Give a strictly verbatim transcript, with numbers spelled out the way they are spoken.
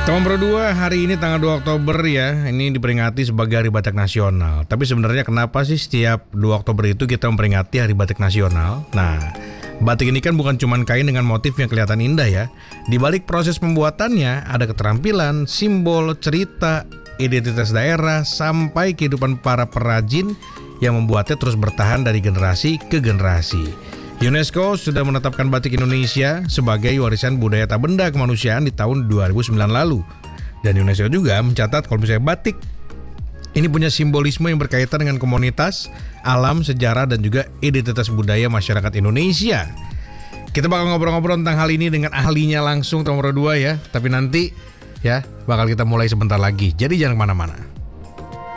Nomor dua, hari ini tanggal dua Oktober ya, ini diperingati sebagai Hari Batik Nasional. Tapi sebenarnya kenapa sih setiap dua Oktober itu kita memperingati Hari Batik Nasional? Nah, batik ini kan bukan cuma kain dengan motif yang kelihatan indah ya. Di balik proses pembuatannya ada keterampilan, simbol, cerita, identitas daerah, sampai kehidupan para perajin yang membuatnya terus bertahan dari generasi ke generasi. UNESCO sudah menetapkan batik Indonesia sebagai warisan budaya tak benda kemanusiaan di tahun dua ribu sembilan lalu. Dan UNESCO juga mencatat kalau misalnya batik ini punya simbolisme yang berkaitan dengan komunitas, alam, sejarah, dan juga identitas budaya masyarakat Indonesia. Kita bakal ngobrol-ngobrol tentang hal ini dengan ahlinya langsung nomor dua ya. Tapi nanti ya bakal kita mulai sebentar lagi. Jadi jangan kemana-mana.